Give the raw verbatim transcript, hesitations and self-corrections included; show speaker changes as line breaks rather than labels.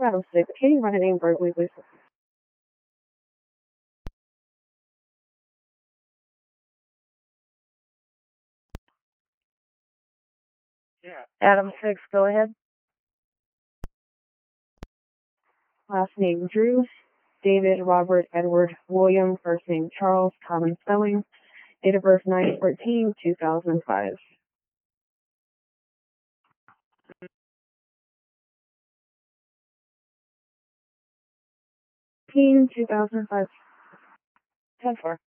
Adam six, can you run a name verbally, please?
Yeah.
Adam six, go ahead. Last name Drew, David Robert Edward William, first name Charles, common spelling, date of birth nine fourteen two thousand five. two thousand five. ten four.